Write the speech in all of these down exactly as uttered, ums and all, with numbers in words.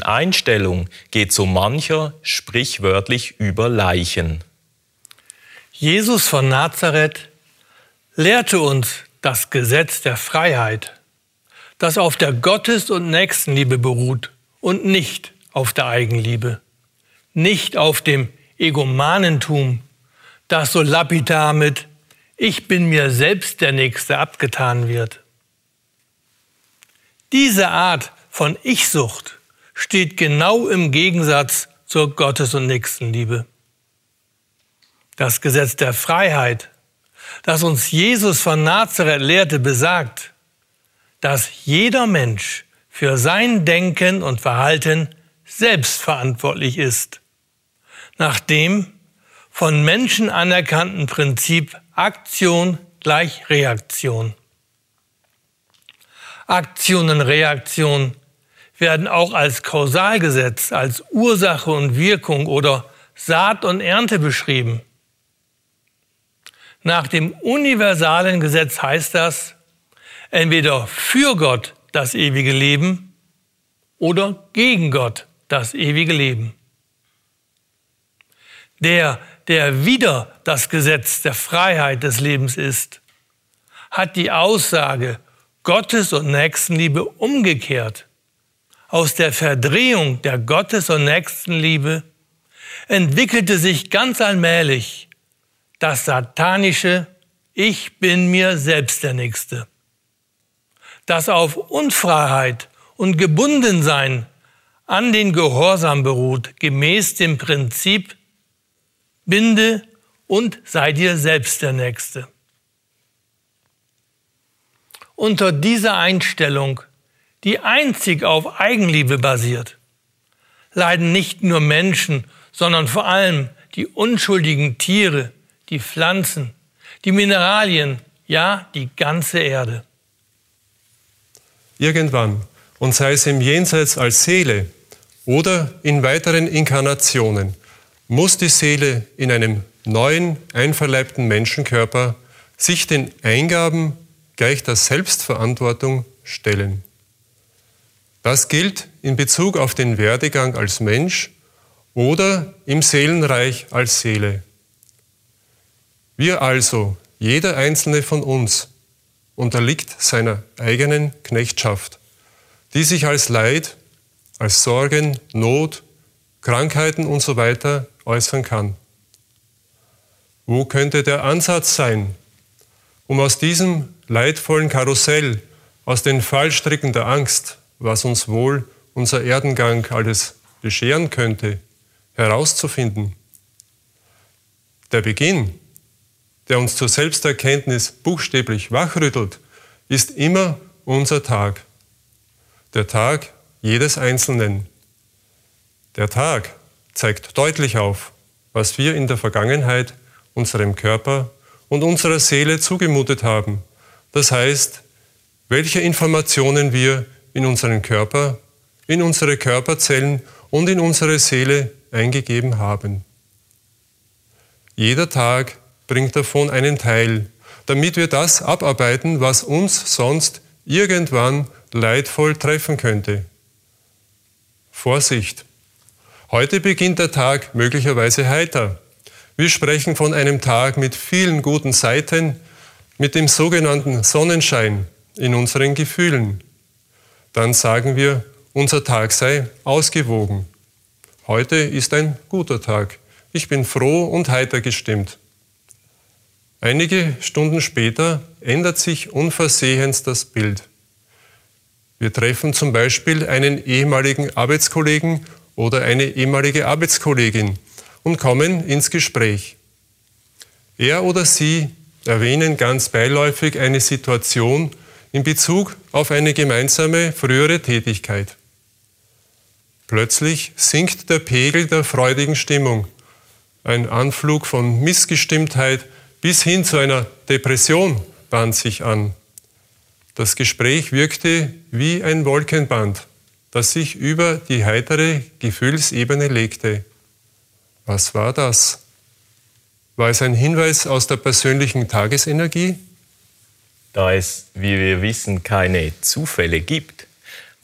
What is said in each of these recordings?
Einstellung geht so mancher sprichwörtlich über Leichen. Jesus von Nazareth lehrte uns das Gesetz der Freiheit, das auf der Gottes- und Nächstenliebe beruht und nicht auf der Eigenliebe, nicht auf dem Egomanentum, das so lapidar mit „Ich bin mir selbst der Nächste" abgetan wird. Diese Art von Ich-Sucht steht genau im Gegensatz zur Gottes- und Nächstenliebe. Das Gesetz der Freiheit, das uns Jesus von Nazareth lehrte, besagt, dass jeder Mensch für sein Denken und Verhalten selbst verantwortlich ist, nach dem von Menschen anerkannten Prinzip Aktion gleich Reaktion. Aktion und Reaktion werden auch als Kausalgesetz, als Ursache und Wirkung oder Saat und Ernte beschrieben. Nach dem universalen Gesetz heißt das, entweder für Gott das ewige Leben oder gegen Gott das ewige Leben. Der, der wider das Gesetz der Freiheit des Lebens ist, hat die Aussage Gottes- und Nächstenliebe umgekehrt. Aus der Verdrehung der Gottes- und Nächstenliebe entwickelte sich ganz allmählich das satanische Ich bin mir selbst der Nächste, das auf Unfreiheit und Gebundensein an den Gehorsam beruht, gemäß dem Prinzip Binde und sei dir selbst der Nächste. Unter dieser Einstellung, die einzig auf Eigenliebe basiert, leiden nicht nur Menschen, sondern vor allem die unschuldigen Tiere, die Pflanzen, die Mineralien, ja, die ganze Erde. Irgendwann, und sei es im Jenseits als Seele oder in weiteren Inkarnationen, muss die Seele in einem neuen, einverleibten Menschenkörper sich den Eingaben gleich der Selbstverantwortung stellen. Das gilt in Bezug auf den Werdegang als Mensch oder im Seelenreich als Seele. Wir also, jeder einzelne von uns, unterliegt seiner eigenen Knechtschaft, die sich als Leid, als Sorgen, Not, Krankheiten und so weiter äußern kann. Wo könnte der Ansatz sein, um aus diesem leidvollen Karussell, aus den Fallstricken der Angst, was uns wohl unser Erdengang alles bescheren könnte, herauszufinden? Der Beginn, der uns zur Selbsterkenntnis buchstäblich wachrüttelt, ist immer unser Tag. Der Tag jedes Einzelnen. Der Tag zeigt deutlich auf, was wir in der Vergangenheit unserem Körper und unserer Seele zugemutet haben. Das heißt, welche Informationen wir in unseren Körper, in unsere Körperzellen und in unsere Seele eingegeben haben. Jeder Tag bringt davon einen Teil, damit wir das abarbeiten, was uns sonst irgendwann leidvoll treffen könnte. Vorsicht! Heute beginnt der Tag möglicherweise heiter. Wir sprechen von einem Tag mit vielen guten Seiten, mit dem sogenannten Sonnenschein in unseren Gefühlen. Dann sagen wir, unser Tag sei ausgewogen. Heute ist ein guter Tag. Ich bin froh und heiter gestimmt. Einige Stunden später ändert sich unversehens das Bild. Wir treffen zum Beispiel einen ehemaligen Arbeitskollegen oder eine ehemalige Arbeitskollegin und kommen ins Gespräch. Er oder sie erwähnen ganz beiläufig eine Situation in Bezug auf eine gemeinsame frühere Tätigkeit. Plötzlich sinkt der Pegel der freudigen Stimmung. Ein Anflug von Missgestimmtheit bis hin zu einer Depression band sich an. Das Gespräch wirkte wie ein Wolkenband, das sich über die heitere Gefühlsebene legte. Was war das? War es ein Hinweis aus der persönlichen Tagesenergie? Da es, wie wir wissen, keine Zufälle gibt,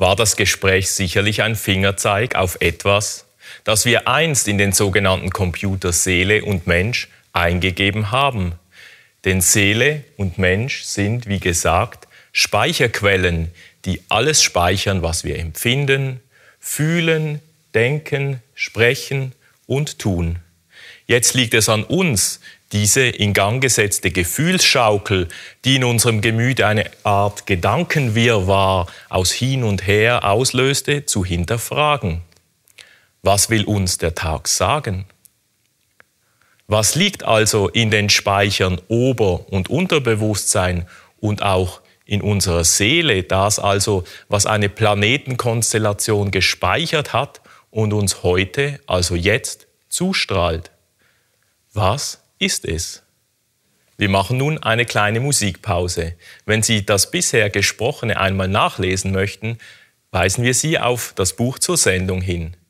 war das Gespräch sicherlich ein Fingerzeig auf etwas, das wir einst in den sogenannten Computer Seele und Mensch eingegeben haben. Denn Seele und Mensch sind, wie gesagt, Speicherquellen, die alles speichern, was wir empfinden, fühlen, denken, sprechen und tun. Jetzt liegt es an uns, diese in Gang gesetzte Gefühlsschaukel, die in unserem Gemüt eine Art Gedankenwirrwarr aus hin und her auslöste, zu hinterfragen. Was will uns der Tag sagen? Was liegt also in den Speichern Ober- und Unterbewusstsein und auch in unserer Seele, das also, was eine Planetenkonstellation gespeichert hat und uns heute, also jetzt, zustrahlt? Was ist es? Wir machen nun eine kleine Musikpause. Wenn Sie das bisher Gesprochene einmal nachlesen möchten, weisen wir Sie auf das Buch zur Sendung hin.